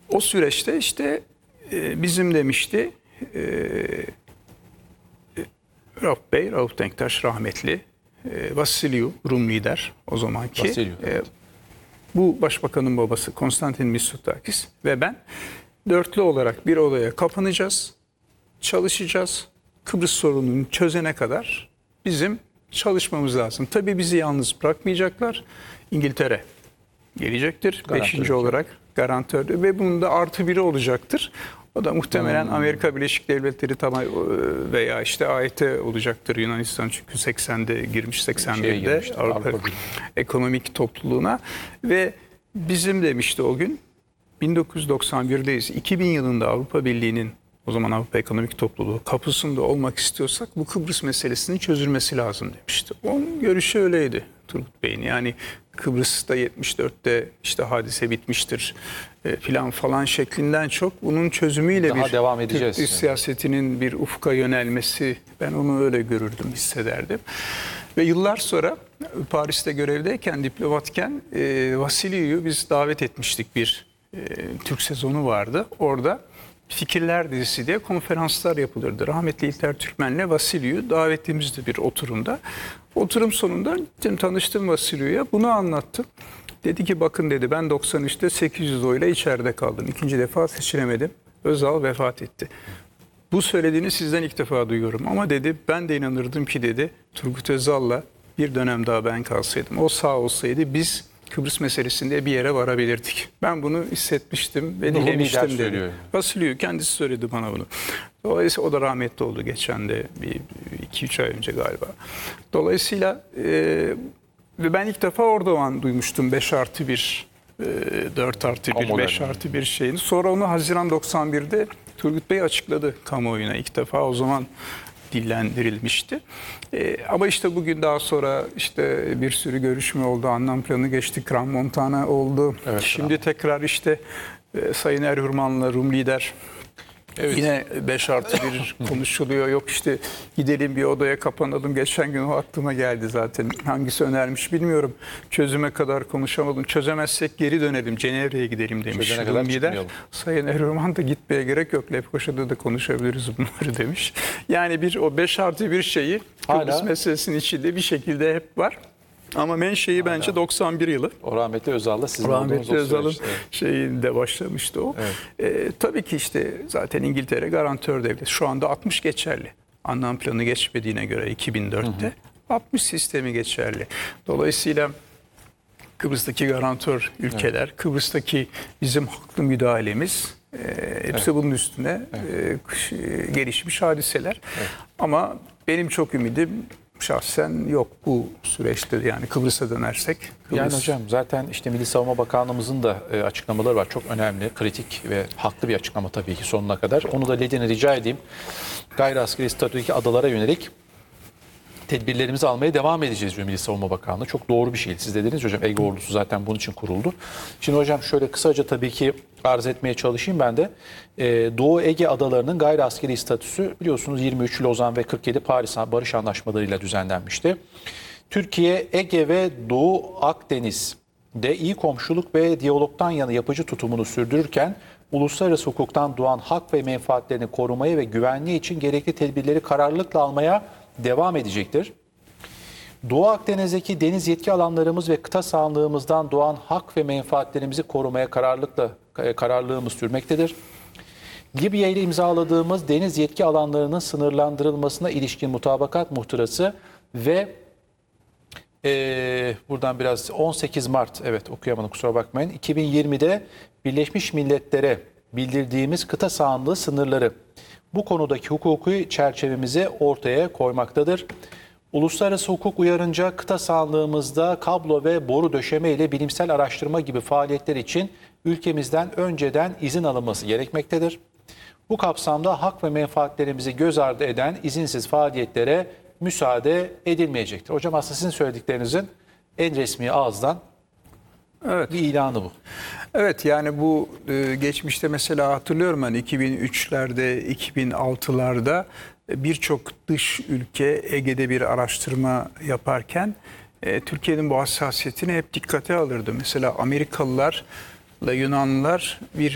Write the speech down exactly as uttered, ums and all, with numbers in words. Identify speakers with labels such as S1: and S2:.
S1: O süreçte işte e, bizim demişti e, Rauf Bey, Rauf Denktaş rahmetli, e, Vasiliu Rum lider o zamanki.
S2: Vasiliu, evet.
S1: E, bu başbakanın babası Konstantin Mitsotakis ve ben dörtlü olarak bir odaya kapanacağız, çalışacağız. Kıbrıs sorununu çözene kadar bizim çalışmamız lazım. Tabii bizi yalnız bırakmayacaklar. İngiltere gelecektir.
S2: Garantör
S1: Beşinci
S2: olacak.
S1: olarak garantör ve bunun da artı biri olacaktır. O da muhtemelen hmm. Amerika Birleşik Devletleri tamam veya işte A Y T olacaktır. Yunanistan çünkü seksende girmiş, seksen birde
S2: Şeye
S1: Avrupa,
S2: Avrupa
S1: Ekonomik Topluluğuna ve bizim demişti o gün bin dokuz yüz doksan birdeyiz. iki bin yılında Avrupa Birliği'nin o zaman Avrupa Ekonomik Topluluğu kapısında olmak istiyorsak bu Kıbrıs meselesinin çözülmesi lazım demişti. Onun görüşü öyleydi Turgut Bey'in. Yani Kıbrıs'ta yetmiş dörtte işte hadise bitmiştir e, filan falan şeklinden çok bunun çözümüyle
S2: Daha
S1: bir
S2: devam edeceğiz.
S1: Türk siyasetinin bir ufka yönelmesi, ben onu öyle görürdüm, hissederdim. Ve yıllar sonra Paris'te görevdeyken, diplomatken e, Vasiliu'yu biz davet etmiştik, bir e, Türk sezonu vardı. Orada Fikirler dizisi diye konferanslar yapılırdı. Rahmetli İlter Türkmen'le Vasiliu'yu davetlimizdi bir oturumda. Oturum sonunda gittim, tanıştım Vasiliu'ya, bunu anlattım. Dedi ki bakın dedi, ben doksan üçte sekiz yüz oyla içeride kaldım. İkinci defa seçilemedim. Özal vefat etti. Bu söylediğini sizden ilk defa duyuyorum ama dedi ben de inanırdım ki dedi Turgut Özal'la bir dönem daha ben kalsaydım, o sağ olsaydı biz Kıbrıs meselesinde bir yere varabilirdik. Ben bunu hissetmiştim ve dilemiştim dedi. Vasiliu kendisi söyledi bana bunu. Dolayısıyla o da rahmetli oldu geçen de bir iki üç ay önce galiba. Dolayısıyla e, ve ben ilk defa orada o an duymuştum beş artı bir, dört artı bir, beş artı bir şeyini. Sonra onu Haziran doksan birde Turgut Bey açıkladı kamuoyuna. İlk defa o zaman dillendirilmişti. E, ama işte bugün daha sonra işte bir sürü görüşme oldu. Anlam planı geçti. Kram Montana oldu.
S2: Evet,
S1: şimdi tamam. Tekrar işte e, Sayın Erhürman'la Rum lider evet. Yine beş artı bir konuşuluyor. Yok işte gidelim bir odaya kapanalım. Geçen gün o aklıma geldi zaten. Hangisi önermiş bilmiyorum. Çözüme kadar konuşamadım. Çözemezsek geri dönelim. Cenevre'ye gidelim demiş. Rum lider. Sayın Erhürman da gitmeye gerek yok. Lefkoşa'da da konuşabiliriz bunları demiş. Yani bir o beş artı bir şeyi Kıbrıs Hala... meselesinin içinde bir şekilde hep var. Ama menşei Hala. bence doksan bir yılı.
S2: O rahmetli Özal'la sizin
S1: rahmetli Özal'ın şeyinde başlamıştı o. Evet. Ee, tabii ki işte zaten İngiltere garantör devlet. Şu anda altmış geçerli. Anlam planı geçmediğine göre iki bin dörtte hı hı. altmış sistemi geçerli. Dolayısıyla Kıbrıs'taki garantör ülkeler, evet. Kıbrıs'taki bizim haklı müdahalemiz e, hepsi evet. bunun üstüne evet. e, gelişmiş hadiseler. Evet. Ama benim çok ümidim şahsen yok bu süreçte, yani Kıbrıs'a dönersek. Kıbrıs...
S2: Yani hocam zaten işte Milli Savunma Bakanlığımızın da e, açıklamaları var. Çok önemli, kritik ve haklı bir açıklama tabii ki sonuna kadar. Onu da Ledin'e rica edeyim. Gayri askeri statüdeki adalara yönelik tedbirlerimizi almaya devam edeceğiz diyor Milli Savunma Bakanlığı. Çok doğru bir şey. Siz de dediniz hocam, Ege Ordusu zaten bunun için kuruldu. Şimdi hocam şöyle kısaca tabii ki arz etmeye çalışayım ben de. Ee, Doğu Ege adalarının gayri askeri statüsü biliyorsunuz yirmi üç Lozan ve kırk yedi Paris Barış Anlaşmaları'yla düzenlenmişti. Türkiye, Ege ve Doğu Akdeniz'de iyi komşuluk ve diyalogtan yana yapıcı tutumunu sürdürürken uluslararası hukuktan doğan hak ve menfaatlerini korumaya ve güvenliği için gerekli tedbirleri kararlılıkla almaya devam edecektir. Doğu Akdeniz'deki deniz yetki alanlarımız ve kıta sahanlığımızdan doğan hak ve menfaatlerimizi korumaya kararlılıkla kararlılığımız sürmektedir. Libya ile imzaladığımız deniz yetki alanlarının sınırlandırılmasına ilişkin mutabakat muhtırası ve e, buradan biraz on sekiz Mart, evet okuyamadım kusura bakmayın, iki bin yirmide Birleşmiş Milletler'e bildirdiğimiz kıta sahanlığı sınırları bu konudaki hukuki çerçevemizi ortaya koymaktadır. Uluslararası hukuk uyarınca kıta sahanlığımızda kablo ve boru döşeme ile bilimsel araştırma gibi faaliyetler için ülkemizden önceden izin alınması gerekmektedir. Bu kapsamda hak ve menfaatlerimizi göz ardı eden izinsiz faaliyetlere müsaade edilmeyecektir. Hocam aslında sizin söylediklerinizin en resmi ağızdan evet. bir ilanı bu.
S1: Evet, yani bu e, geçmişte mesela hatırlıyorum ben iki bin üçlerde, iki bin altılarda birçok dış ülke Ege'de bir araştırma yaparken e, Türkiye'nin bu hassasiyetini hep dikkate alırdı. Mesela Amerikalılarla Yunanlılar bir